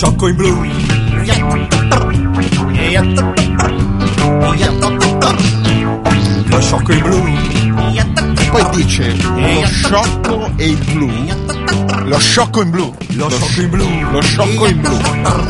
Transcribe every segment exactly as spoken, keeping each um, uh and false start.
sciocco in blu. Lo sciocco in blu. Poi dice lo sciocco e il blu. Lo sciocco in blu. Lo sciocco in blu. Lo sciocco in blu.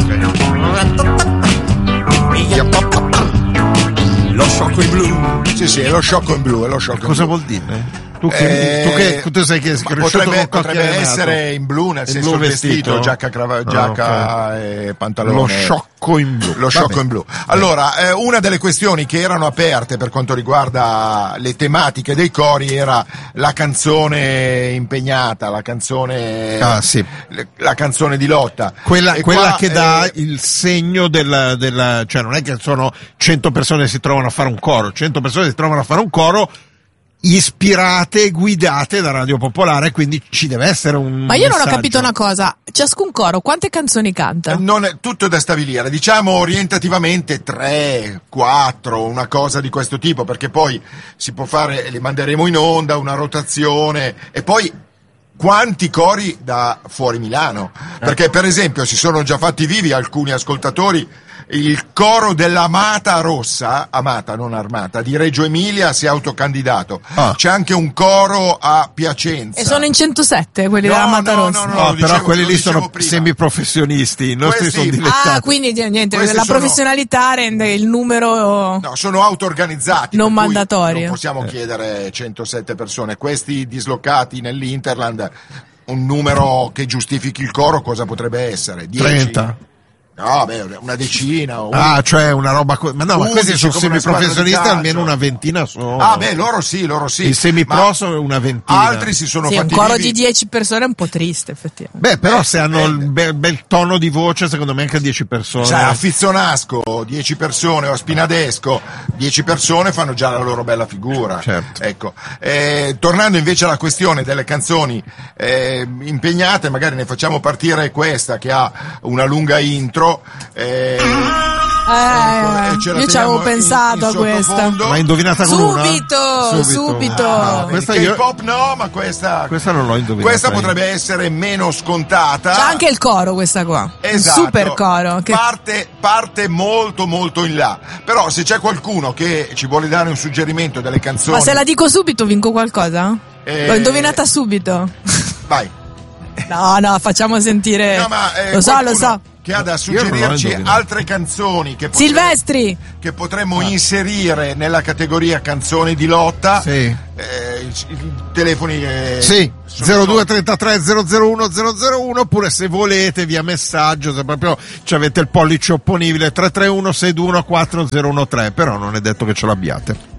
Lo sciocco in blu. Sì, sì, è lo sciocco in blu, è lo sciocco Cosa in blu. vuol dire? Tu che, Eh, tu che tu sai che è cresciuto potrebbe, con potrebbe qualche essere in blu, nel in senso blu vestito, vestito? giacca, crava, Ah, giacca ok. e pantalone. Lo sciocco in blu. Lo sciocco Vabbè. in blu. Allora, eh, una delle questioni che erano aperte per quanto riguarda le tematiche dei cori era la canzone impegnata, la canzone, Ah, sì. le- la canzone di lotta. Quella, E quella qua, che dà eh, il segno della, della, cioè non è che sono cento persone che si trovano a fare un coro, cento persone si trovano a fare un coro ispirate e guidate da Radio Popolare, quindi ci deve essere un Ma io non ho messaggio. capito una cosa. Ciascun coro quante canzoni canta? Non è tutto da stabilire, diciamo orientativamente tre, quattro, una cosa di questo tipo, perché poi si può fare, li manderemo in onda, una rotazione, e poi quanti cori da fuori Milano, perché per esempio si sono già fatti vivi alcuni ascoltatori. Il coro dell'Amata Rossa, Amata non Armata, di Reggio Emilia si è autocandidato. Ah. C'è anche un coro a Piacenza. E sono in centosette quelli No, della Mata no, Rossa. no, no. No, lo però dicevo- quelli lo lì dicevo sono prima. semiprofessionisti, i nostri Questi- sono dilettati. Ah, quindi niente, Questi la sono- professionalità rende il numero. No, sono auto-organizzati. Non per cui mandatorio. Non possiamo chiedere centosette persone. Questi dislocati nell'Interland, un numero che giustifichi il coro, cosa potrebbe essere? dieci? trenta. No, beh, una decina. o- Ah, cioè una roba. co- Ma no, ma questi undici, sono come una semiprofessionisti, squadra di almeno calcio. una ventina sono. Ah, beh, loro sì, loro sì. I semipro Ma sono una ventina. altri si sono Sì, un fatti coro vivi. di dieci persone è un po' triste, effettivamente. Beh, però Eh, se hanno il dipende. bel, bel tono di voce, secondo me anche dieci persone. Cioè, a Fizzonasco dieci persone, o a Spinadesco dieci persone fanno già la loro bella figura. Certo. Ecco. Eh, tornando invece alla questione delle canzoni eh, impegnate, magari ne facciamo partire questa che ha una lunga intro. Eh, Eh, e ce la io ci avevo teniamo in- pensato in a questa. sottofondo. L'hai indovinata con una? Subito, subito. Ah, Questa il io- K-pop no, ma questa, Questa non l'ho indovinata questa io. potrebbe essere meno scontata. C'è anche il coro questa qua. Esatto. Un super coro. Che... Parte, parte molto molto in là. Però se c'è qualcuno che ci vuole dare un suggerimento delle canzoni, Ma se la dico subito vinco qualcosa? Eh, L'ho indovinata subito. vai. No, no, facciamo sentire. No, ma, eh, lo so, qualcuno lo so. che ha da Io non l'ho suggerirci indovinato. altre canzoni che potremmo, Silvestri. che potremmo inserire nella categoria canzoni di lotta. Sì. Eh, i, i telefoni eh, Sì, sono- zero due trentatré zero zero uno zero zero uno, oppure se volete via messaggio, se proprio ci avete il pollice opponibile tre tre uno sei due uno quattro zero uno tre, però non è detto che ce l'abbiate.